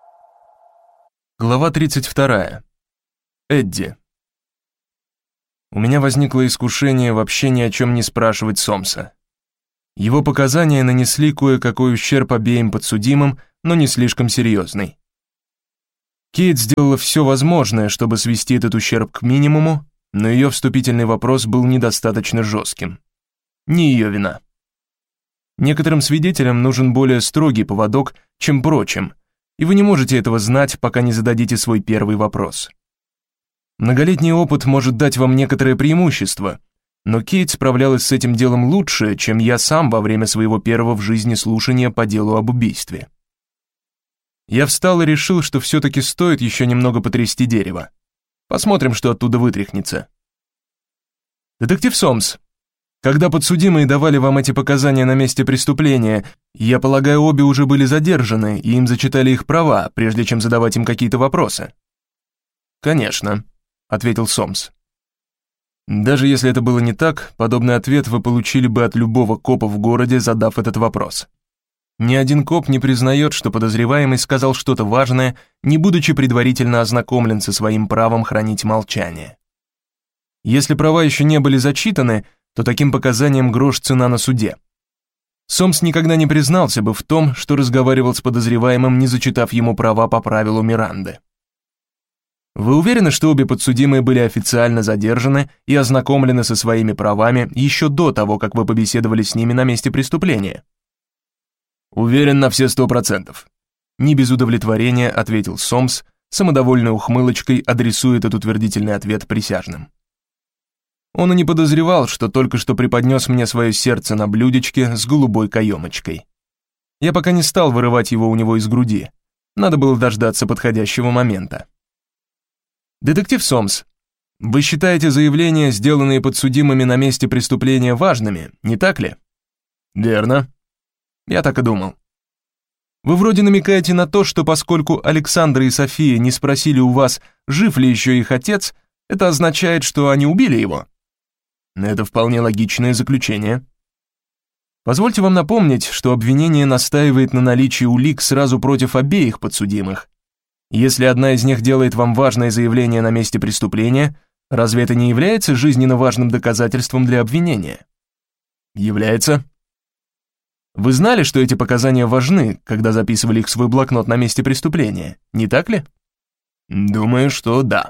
Глава 32. Эдди. у меня возникло искушение вообще ни о чем не спрашивать Сомса. Его показания нанесли кое-какой ущерб обеим подсудимым, но не слишком серьезный. Кейт сделала все возможное, чтобы свести этот ущерб к минимуму, но ее вступительный вопрос был недостаточно жестким. Не ее вина. Некоторым свидетелям нужен более строгий поводок, чем прочим, и вы не можете этого знать, пока не зададите свой первый вопрос. Многолетний опыт может дать вам некоторое преимущество, но Кейт справлялась с этим делом лучше, чем я сам во время своего первого в жизни слушания по делу об убийстве. Я встал и решил, что все-таки стоит еще немного потрясти дерево. Посмотрим, что оттуда вытряхнется. Детектив Сомс, когда подсудимые давали вам эти показания на месте преступления, я полагаю, обе уже были задержаны, и им зачитали их права, прежде чем задавать им какие-то вопросы? Конечно, ответил Сомс. Даже если это было не так, подобный ответ вы получили бы от любого копа в городе, задав этот вопрос. Ни один коп не признает, что подозреваемый сказал что-то важное, не будучи предварительно ознакомлен со своим правом хранить молчание. Если права еще не были зачитаны, то таким показаниям грош цена на суде. Сомс никогда не признался бы в том, что разговаривал с подозреваемым, не зачитав ему права по правилу Миранды. Вы уверены, что обе подсудимые были официально задержаны и ознакомлены со своими правами еще до того, как вы побеседовали с ними на месте преступления? Уверен на все 100%. Не без удовлетворения ответил Сомс, самодовольной ухмылочкой адресует этот утвердительный ответ присяжным. Он и не подозревал, что только что преподнес мне свое сердце на блюдечке с голубой каемочкой. Я пока не стал вырывать его у него из груди. Надо было дождаться подходящего момента. Детектив Сомс, вы считаете заявления, сделанные подсудимыми на месте преступления, важными, не так ли? Верно. Я так и думал. Вы вроде намекаете на то, что поскольку Александра и София не спросили у вас, жив ли еще их отец, это означает, что они убили его. Это вполне логичное заключение. Позвольте вам напомнить, что обвинение настаивает на наличии улик сразу против обеих подсудимых. Если одна из них делает вам важное заявление на месте преступления, разве это не является жизненно важным доказательством для обвинения? Является. Вы знали, что эти показания важны, когда записывали их в свой блокнот на месте преступления, не так ли? Думаю, что да.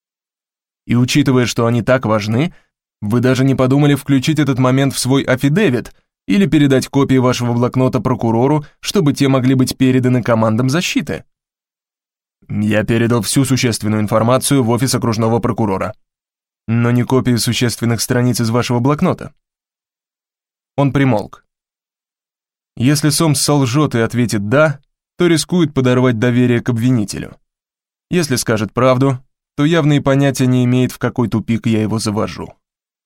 И учитывая, что они так важны, вы даже не подумали включить этот момент в свой аффидевит или передать копии вашего блокнота прокурору, чтобы те могли быть переданы командам защиты? Я передал всю существенную информацию в офис окружного прокурора, но не копии существенных страниц из вашего блокнота. Он примолк. Если Сомс солжет и ответит «да», то рискует подорвать доверие к обвинителю. Если скажет правду, то явно и понятия не имеет, в какой тупик я его завожу.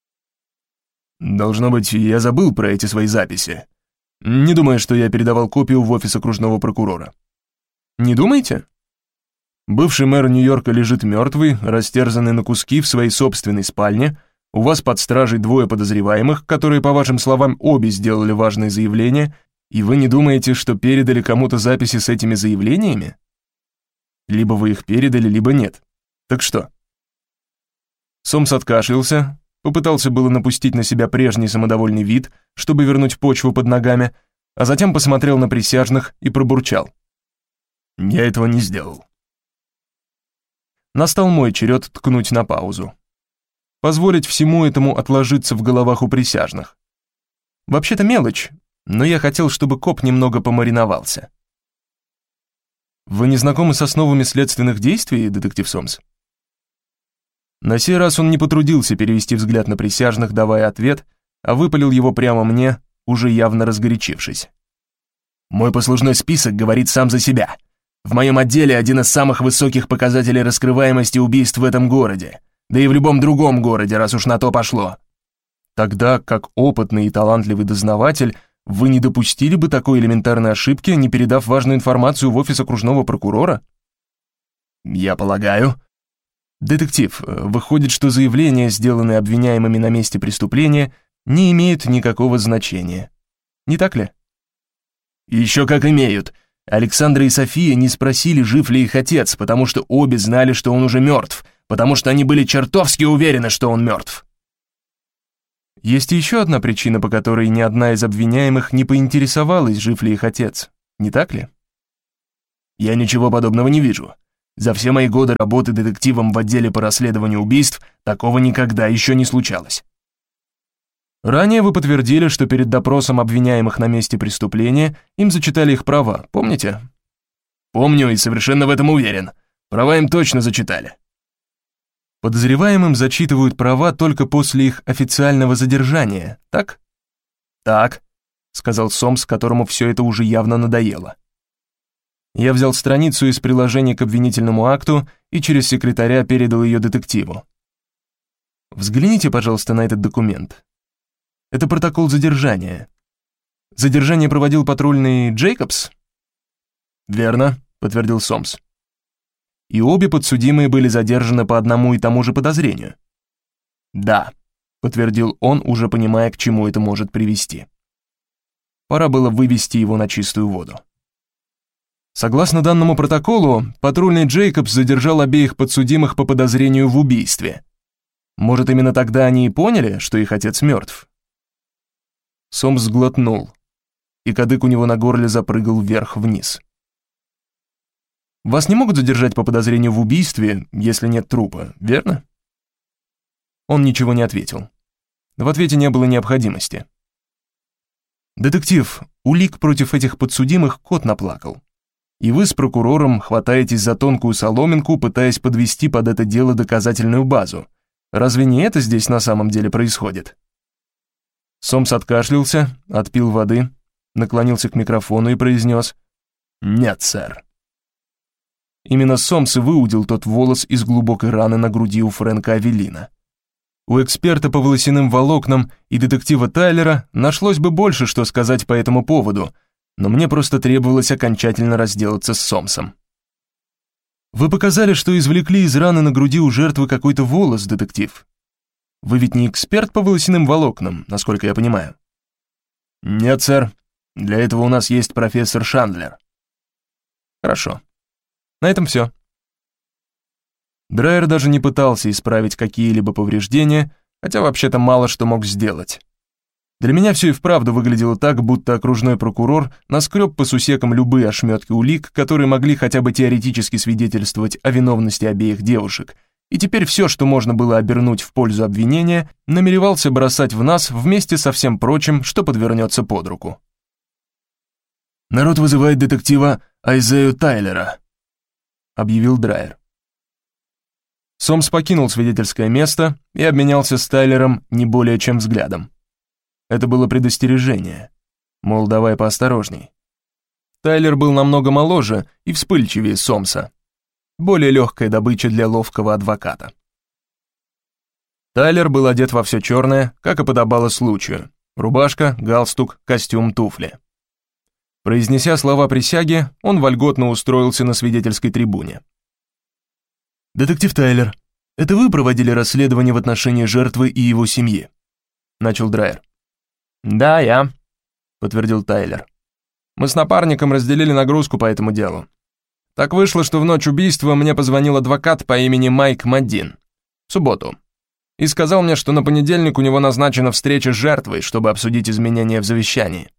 Должно быть, я забыл про эти свои записи. Не думаю, что я передавал копию в офис окружного прокурора. Не думаете? Бывший мэр Нью-Йорка лежит мертвый, растерзанный на куски в своей собственной спальне, у вас под стражей двое подозреваемых, которые, по вашим словам, обе сделали важные заявления, и вы не думаете, что передали кому-то записи с этими заявлениями? Либо вы их передали, либо нет. Так что? Сомс откашлялся, попытался было напустить на себя прежний самодовольный вид, чтобы вернуть почву под ногами, а затем посмотрел на присяжных и пробурчал. «Я этого не сделал». Настал мой черед ткнуть на паузу. Позволить всему этому отложиться в головах у присяжных. Вообще-то мелочь, но я хотел, чтобы коп немного помариновался. Вы не знакомы с основами следственных действий, детектив Сомс? На сей раз он не потрудился перевести взгляд на присяжных, давая ответ, а выпалил его прямо мне, уже явно разгорячившись. «Мой послужной список говорит сам за себя. В моем отделе один из самых высоких показателей раскрываемости убийств в этом городе, да и в любом другом городе, раз уж на то пошло. Тогда, как опытный и талантливый дознаватель, вы не допустили бы такой элементарной ошибки, не передав важную информацию в офис окружного прокурора? Я полагаю. Детектив, выходит, что заявления, сделанные обвиняемыми на месте преступления, не имеют никакого значения. Не так ли? Еще как имеют. Александра и София не спросили, жив ли их отец, потому что обе знали, что он уже мертв, потому что они были чертовски уверены, что он мертв. Есть еще одна причина, по которой ни одна из обвиняемых не поинтересовалась, жив ли их отец, не так ли? Я ничего подобного не вижу. За все мои годы работы детективом в отделе по расследованию убийств такого никогда еще не случалось. Ранее вы подтвердили, что перед допросом обвиняемых на месте преступления им зачитали их права, помните? Помню и совершенно в этом уверен. Права им точно зачитали. Подозреваемым зачитывают права только после их официального задержания, так? Так, сказал Сомс, которому все это уже явно надоело. Я взял страницу из приложения к обвинительному акту и через секретаря передал ее детективу. Взгляните, пожалуйста, на этот документ. Это протокол задержания. Задержание проводил патрульный Джейкобс? Верно, подтвердил Сомс. И обе подсудимые были задержаны по одному и тому же подозрению. Да, подтвердил он, уже понимая, к чему это может привести. Пора было вывести его на чистую воду. Согласно данному протоколу, патрульный Джейкобс задержал обеих подсудимых по подозрению в убийстве. Может, именно тогда они и поняли, что их отец мертв? Сомс сглотнул, и кадык у него на горле запрыгал вверх-вниз. Вас не могут задержать по подозрению в убийстве, если нет трупа, верно? Он ничего не ответил. В ответе не было необходимости. Детектив, улик против этих подсудимых кот наплакал. И вы с прокурором хватаетесь за тонкую соломинку, пытаясь подвести под это дело доказательную базу. Разве не это здесь на самом деле происходит? Сомс откашлялся, отпил воды, наклонился к микрофону и произнес: «Нет, сэр». Именно Сомс и выудил тот волос из глубокой раны на груди у Фрэнка Авелина. У эксперта по волосяным волокнам и детектива Тайлера нашлось бы больше, что сказать по этому поводу, но мне просто требовалось окончательно разделаться с Сомсом. Вы показали, что извлекли из раны на груди у жертвы какой-то волос, детектив. Вы ведь не эксперт по волосяным волокнам, насколько я понимаю. Нет, сэр. Для этого у нас есть профессор Шандлер. Хорошо. На этом все. Драйер даже не пытался исправить какие-либо повреждения, хотя вообще-то мало что мог сделать. Для меня все и вправду выглядело так, будто окружной прокурор наскреб по сусекам любые ошметки улик, которые могли хотя бы теоретически свидетельствовать о виновности обеих девушек, и теперь все, что можно было обернуть в пользу обвинения, намеревался бросать в нас вместе со всем прочим, что подвернется под руку. «Народ вызывает детектива Айзею Тайлера», — объявил Драйер. Сомс покинул свидетельское место и обменялся с Тайлером не более чем взглядом. Это было предостережение. Мол, давай поосторожней. Тайлер был намного моложе и вспыльчивее Сомса. Более легкая добыча для ловкого адвоката. Тайлер был одет во все черное, как и подобало случаю. Рубашка, галстук, костюм, туфли. Произнеся слова присяги, он вольготно устроился на свидетельской трибуне. «Детектив Тайлер, это вы проводили расследование в отношении жертвы и его семьи?» Начал Драйер. «Да, я», — подтвердил Тайлер. «Мы с напарником разделили нагрузку по этому делу. Так вышло, что в ночь убийства мне позвонил адвокат по имени Майк Маддин в субботу и сказал мне, что на понедельник у него назначена встреча с жертвой, чтобы обсудить изменения в завещании».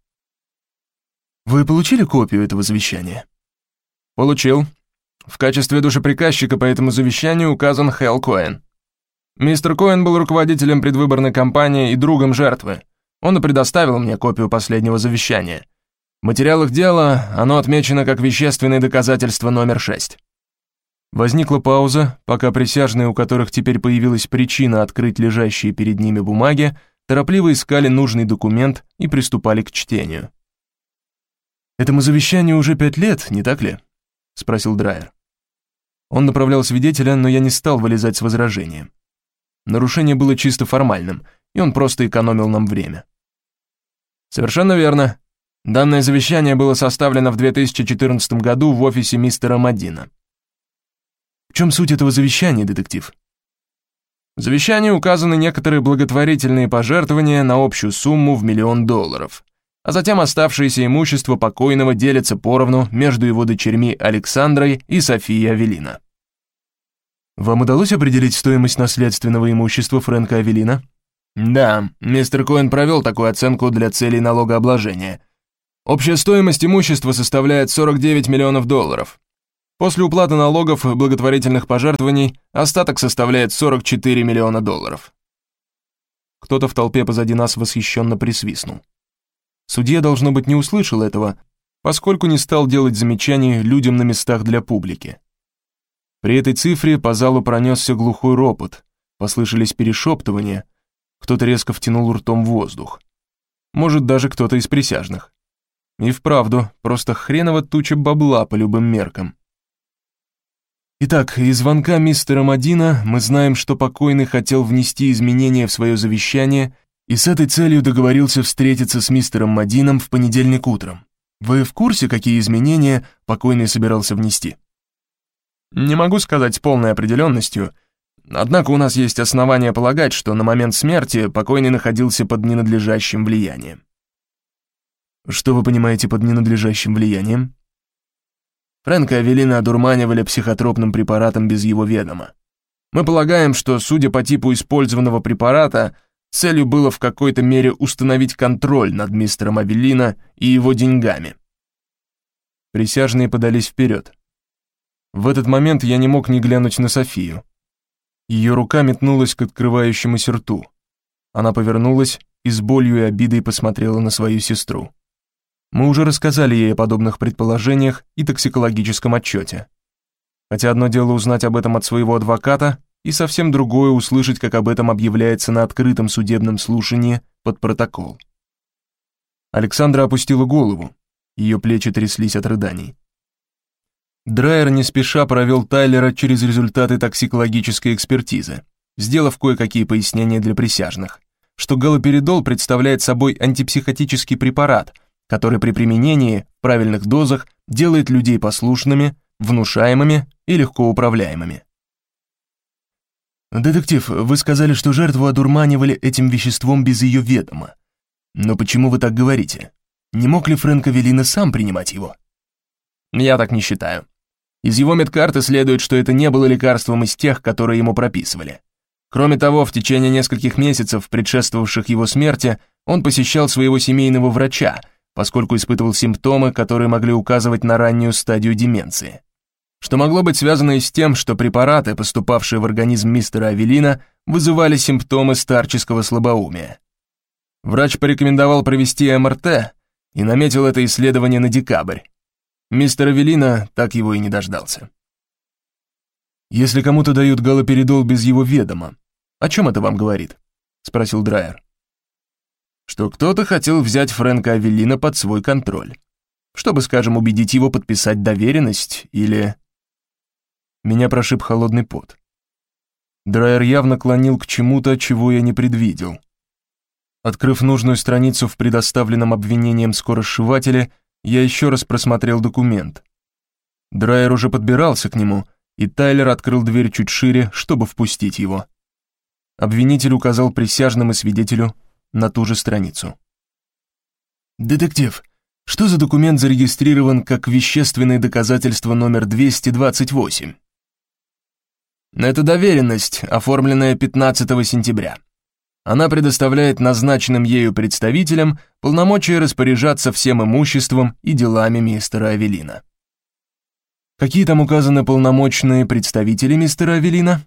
«Вы получили копию этого завещания?» «Получил. В качестве душеприказчика по этому завещанию указан Хэл Коэн. Мистер Коэн был руководителем предвыборной кампании и другом жертвы. Он и предоставил мне копию последнего завещания. В материалах дела оно отмечено как вещественное доказательство номер 6. Возникла пауза, пока присяжные, у которых теперь появилась причина открыть лежащие перед ними бумаги, торопливо искали нужный документ и приступали к чтению. «Этому завещанию уже 5 лет, не так ли?» — спросил Драйер. Он направлял свидетеля, но я не стал вылезать с возражением. Нарушение было чисто формальным, и он просто экономил нам время. «Совершенно верно. Данное завещание было составлено в 2014 году в офисе мистера Маддина». «В чем суть этого завещания, детектив?» В завещании указаны некоторые благотворительные пожертвования на общую сумму в $1 миллион, а затем оставшееся имущество покойного делится поровну между его дочерьми Александрой и Софией Авелина. «Вам удалось определить стоимость наследственного имущества Фрэнка Авелина?» Да, мистер Коэн провел такую оценку для целей налогообложения. Общая стоимость имущества составляет 49 миллионов долларов. После уплаты налогов и благотворительных пожертвований остаток составляет 44 миллиона долларов. Кто-то в толпе позади нас восхищенно присвистнул. Судья, должно быть, не услышал этого, поскольку не стал делать замечаний людям на местах для публики. При этой цифре по залу пронесся глухой ропот, послышались перешептывания, кто-то резко втянул ртом воздух. Может, даже кто-то из присяжных. И вправду, просто хреново туча бабла по любым меркам. Итак, из звонка мистера Мадина мы знаем, что покойный хотел внести изменения в свое завещание и с этой целью договорился встретиться с мистером Мадином в понедельник утром. Вы в курсе, какие изменения покойный собирался внести? Не могу сказать с полной определенностью, однако у нас есть основания полагать, что на момент смерти покойный находился под ненадлежащим влиянием. Что вы понимаете под ненадлежащим влиянием? Фрэнка Авелина одурманивали психотропным препаратом без его ведома. Мы полагаем, что, судя по типу использованного препарата, целью было в какой-то мере установить контроль над мистером Авелина и его деньгами. Присяжные подались вперед. В этот момент я не мог не глянуть на Софию. Ее рука метнулась к открывающемуся рту. Она повернулась и с болью и обидой посмотрела на свою сестру. Мы уже рассказали ей о подобных предположениях и токсикологическом отчете. Хотя одно дело узнать об этом от своего адвоката, и совсем другое услышать, как об этом объявляется на открытом судебном слушании под протокол. Александра опустила голову, ее плечи тряслись от рыданий. Драйер не спеша провел Тайлера через результаты токсикологической экспертизы, сделав кое-какие пояснения для присяжных, что галоперидол представляет собой антипсихотический препарат, который при применении в правильных дозах делает людей послушными, внушаемыми и легко управляемыми. «Детектив, вы сказали, что жертву одурманивали этим веществом без ее ведома. Но почему вы так говорите? Не мог ли Фрэнк Авелина сам принимать его?» Я так не считаю. Из его медкарты следует, что это не было лекарством из тех, которые ему прописывали. Кроме того, в течение нескольких месяцев, предшествовавших его смерти, он посещал своего семейного врача, поскольку испытывал симптомы, которые могли указывать на раннюю стадию деменции. Что могло быть связано и с тем, что препараты, поступавшие в организм мистера Авелина, вызывали симптомы старческого слабоумия. Врач порекомендовал провести МРТ и наметил это исследование на декабрь. Мистер Авелина так его и не дождался. «Если кому-то дают галоперидол без его ведома, о чем это вам говорит?» — спросил Драйер. «Что кто-то хотел взять Фрэнка Авелина под свой контроль, чтобы, скажем, убедить его подписать доверенность или...» Меня прошиб холодный пот. Драйер явно клонил к чему-то, чего я не предвидел. Открыв нужную страницу в предоставленном обвинением скоросшивателе, я еще раз просмотрел документ. Драйер уже подбирался к нему, и Тайлер открыл дверь чуть шире, чтобы впустить его. Обвинитель указал присяжным и свидетелю на ту же страницу. «Детектив, что за документ зарегистрирован как вещественное доказательство номер 228?» «Это доверенность, оформленная 15 сентября. Она предоставляет назначенным ею представителям полномочия распоряжаться всем имуществом и делами мистера Авелина». «Какие там указаны полномочные представители мистера Авелина?»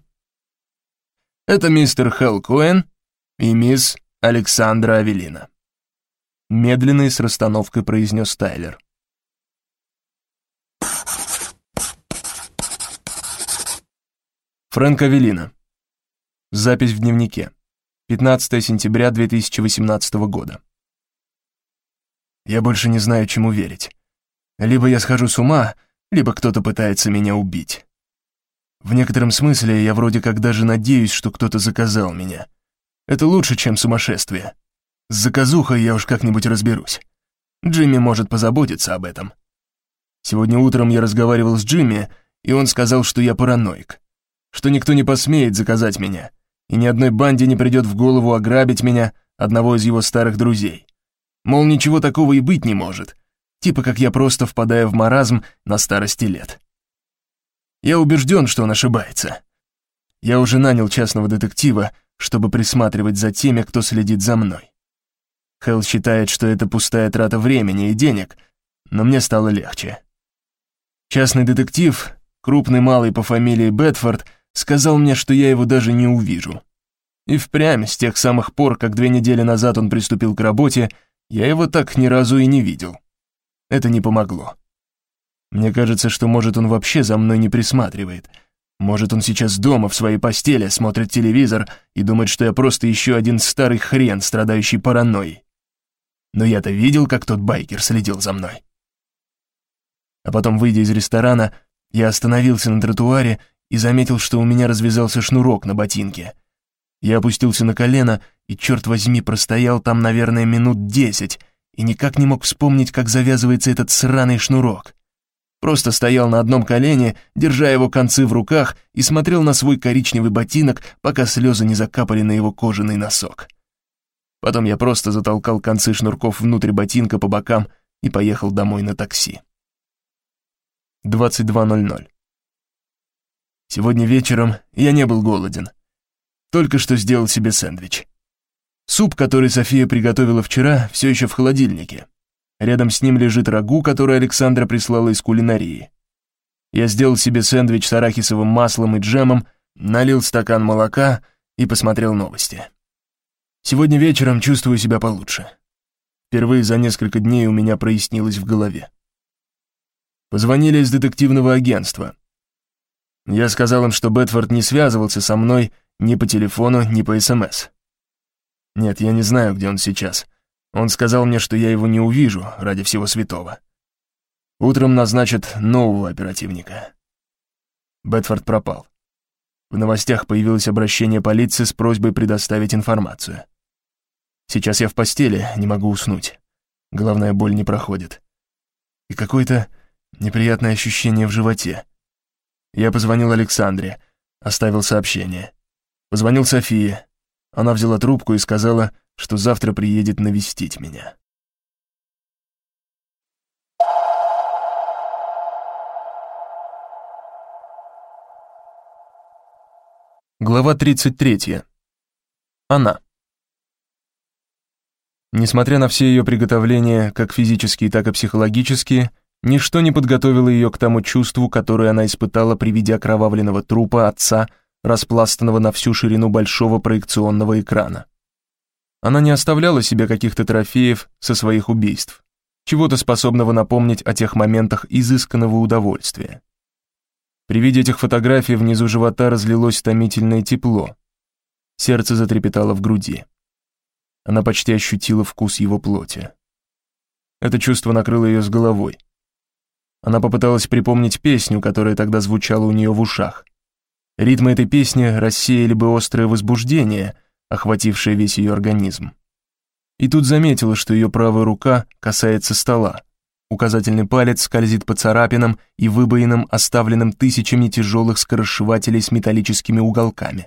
«Это мистер Хэл Коэн и мисс Александра Авелина», медленно и с расстановкой произнес Тайлер. Фрэнк Авелина. Запись в дневнике. 15 сентября 2018 года. Я больше не знаю, чему верить. Либо я схожу с ума, либо кто-то пытается меня убить. В некотором смысле я вроде как даже надеюсь, что кто-то заказал меня. Это лучше, чем сумасшествие. С заказухой я уж как-нибудь разберусь. Джимми может позаботиться об этом. Сегодня утром я разговаривал с Джимми, и он сказал, что я параноик, что никто не посмеет заказать меня, и ни одной банде не придет в голову ограбить меня, одного из его старых друзей. Мол, ничего такого и быть не может, типа как я просто впадаю в маразм на старости лет. Я убежден, что он ошибается. Я уже нанял частного детектива, чтобы присматривать за теми, кто следит за мной. Хелл считает, что это пустая трата времени и денег, но мне стало легче. Частный детектив, крупный малый по фамилии Бетфорд, сказал мне, что я его даже не увижу. И впрямь, с тех самых пор, как 2 недели назад он приступил к работе, я его так ни разу и не видел. Это не помогло. Мне кажется, что, может, он вообще за мной не присматривает. Может, он сейчас дома в своей постели смотрит телевизор и думает, что я просто еще один старый хрен, страдающий паранойей. Но я-то видел, как тот байкер следил за мной. А потом, выйдя из ресторана, я остановился на тротуаре и заметил, что у меня развязался шнурок на ботинке. Я опустился на колено и, черт возьми, простоял там, наверное, минут 10 и никак не мог вспомнить, как завязывается этот сраный шнурок. Просто стоял на одном колене, держа его концы в руках, и смотрел на свой коричневый ботинок, пока слезы не закапали на его кожаный носок. Потом я просто затолкал концы шнурков внутрь ботинка по бокам и поехал домой на такси. 22:00. Сегодня вечером я не был голоден. Только что сделал себе сэндвич. Суп, который София приготовила вчера, все еще в холодильнике. Рядом с ним лежит рагу, который Александра прислала из кулинарии. Я сделал себе сэндвич с арахисовым маслом и джемом, налил стакан молока и посмотрел новости. Сегодня вечером чувствую себя получше. Впервые за несколько дней у меня прояснилось в голове. Позвонили из детективного агентства. Я сказал им, что Бетфорд не связывался со мной ни по телефону, ни по СМС. Нет, я не знаю, где он сейчас. Он сказал мне, что я его не увижу ради всего святого. Утром назначат нового оперативника. Бетфорд пропал. В новостях появилось обращение полиции с просьбой предоставить информацию. Сейчас я в постели, не могу уснуть. Головная боль не проходит. И какое-то неприятное ощущение в животе. Я позвонил Александре, оставил сообщение. Позвонил Софии. Она взяла трубку и сказала, что завтра приедет навестить меня. Глава 33. Она. Несмотря на все ее приготовления, как физические, так и психологические, ничто не подготовило ее к тому чувству, которое она испытала при виде окровавленного трупа отца, распластанного на всю ширину большого проекционного экрана. Она не оставляла себе каких-то трофеев со своих убийств, чего-то способного напомнить о тех моментах изысканного удовольствия. При виде этих фотографий внизу живота разлилось томительное тепло. Сердце затрепетало в груди. Она почти ощутила вкус его плоти. Это чувство накрыло ее с головой. Она попыталась припомнить песню, которая тогда звучала у нее в ушах. Ритмы этой песни рассеяли бы острое возбуждение, охватившее весь ее организм. И тут заметила, что ее правая рука касается стола. Указательный палец скользит по царапинам и выбоинам, оставленным тысячами тяжелых скоросшивателей с металлическими уголками.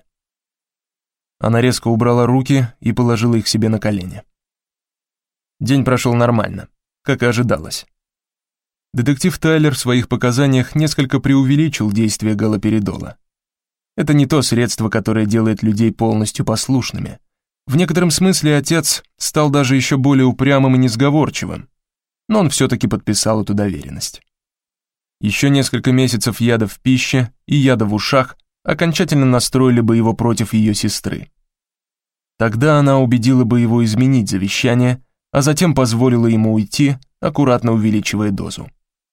Она резко убрала руки и положила их себе на колени. День прошел нормально, как и ожидалось. Детектив Тайлер в своих показаниях несколько преувеличил действие галоперидола. Это не то средство, которое делает людей полностью послушными. В некотором смысле отец стал даже еще более упрямым и несговорчивым, но он все-таки подписал эту доверенность. Еще несколько месяцев яда в пище и яда в ушах окончательно настроили бы его против ее сестры. Тогда она убедила бы его изменить завещание, а затем позволила ему уйти, аккуратно увеличивая дозу.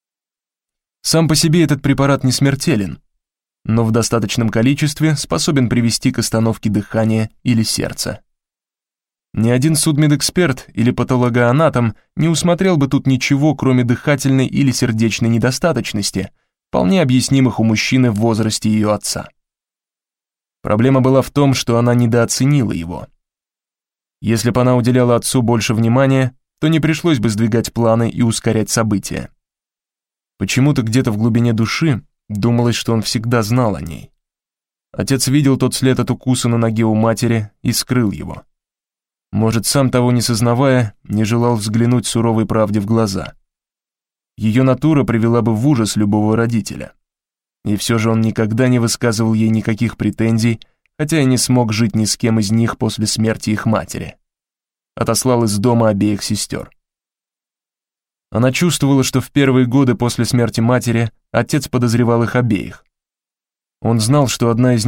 Сам по себе этот препарат не смертелен, но в достаточном количестве способен привести к остановке дыхания или сердца. Ни один судмедэксперт или патологоанатом не усмотрел бы тут ничего, кроме дыхательной или сердечной недостаточности, вполне объяснимых у мужчины в возрасте ее отца. Проблема была в том, что она недооценила его. Если бы она уделяла отцу больше внимания, то не пришлось бы сдвигать планы и ускорять события. Почему-то где-то в глубине души думалось, что он всегда знал о ней. Отец видел тот след от укуса на ноге у матери и скрыл его. Может, сам того не сознавая, не желал взглянуть суровой правде в глаза. Ее натура привела бы в ужас любого родителя. И все же он никогда не высказывал ей никаких претензий, как и она ему. Она не была его дочерью, она была его женой. Она была его женой, и он никогда не высказывал ей никаких претензий, хотя и не смог жить ни с кем из них после смерти их матери. Отослал из дома обеих сестер. Она чувствовала, что в первые годы после смерти матери отец подозревал их обеих. Он знал, что одна из